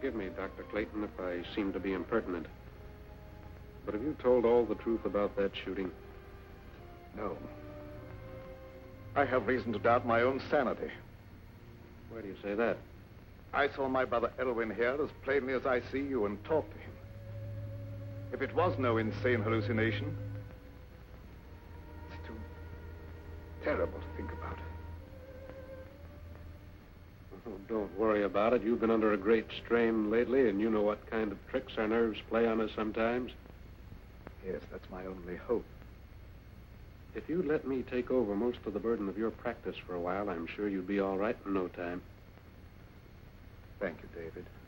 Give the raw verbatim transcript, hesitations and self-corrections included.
Forgive me, Doctor Clayton, if I seem to be impertinent. But have you told all the truth about that shooting? No. I have reason to doubt my own sanity. Why do you say that? I saw my brother Elwyn here as plainly as I see you and talked to him. If it was no insane hallucination, it's too terrible to think about. Oh, don't worry about it. You've been under a great strain lately, and you know what kind of tricks our nerves play on us sometimes. Yes, that's my only hope. If you'd let me take over most of the burden of your practice for a while, I'm sure you'd be all right in no time. Thank you, David.